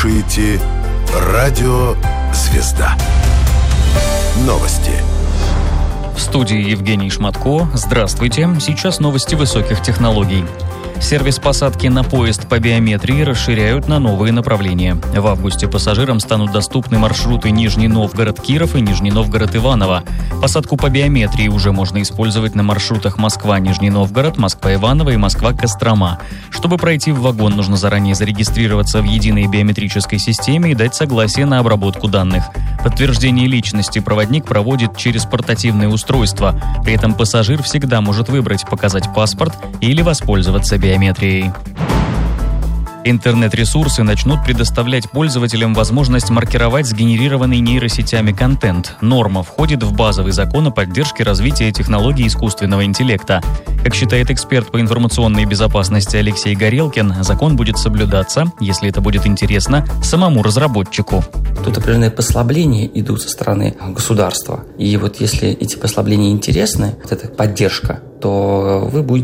слушаете «Радио Звезда». Новости. В студии Евгений Шматко. Здравствуйте. Сейчас новости высоких технологий. Сервис посадки на поезд по биометрии расширяют на новые направления. В августе пассажирам станут доступны маршруты Нижний Новгород-Киров и Нижний Новгород-Иваново. Посадку по биометрии уже можно использовать на маршрутах Москва-Нижний Новгород, Москва-Иваново и Москва-Кострома. Чтобы пройти в вагон, нужно заранее зарегистрироваться в единой биометрической системе и дать согласие на обработку данных. Подтверждение личности проводник проводит через портативное устройство. При этом пассажир всегда может выбрать показать паспорт или воспользоваться биометрией. Интернет-ресурсы начнут предоставлять пользователям возможность маркировать сгенерированный нейросетями контент. Норма входит в базовый закон о поддержке развития технологий искусственного интеллекта. Как считает эксперт по информационной безопасности Алексей Горелкин, закон будет соблюдаться, если это будет интересно самому разработчику. Тут определенные послабления идут со стороны государства. И вот если эти послабления интересны, вот эта поддержка, то вы будете